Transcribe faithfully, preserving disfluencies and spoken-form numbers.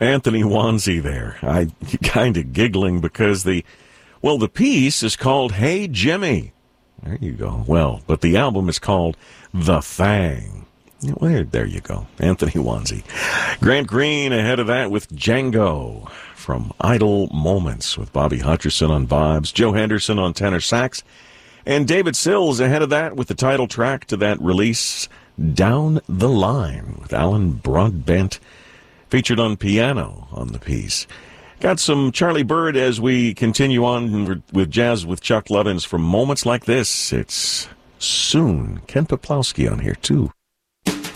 Anthony Wanzi there. I kind of giggling because the, well, the piece is called Hey Jimmy. There you go. Well, but the album is called The Thang. Well, there you go. Anthony Wanzi. Grant Green ahead of that with Django from Idle Moments with Bobby Hutcherson on vibes, Joe Henderson on tenor sax, and David Sills ahead of that with the title track to that release, Down the Line, with Alan Broadbent featured on piano on the piece. Got some Charlie Bird as we continue on with jazz with Chuck Lovins from Moments Like This. It's soon. Ken Peplowski on here, too.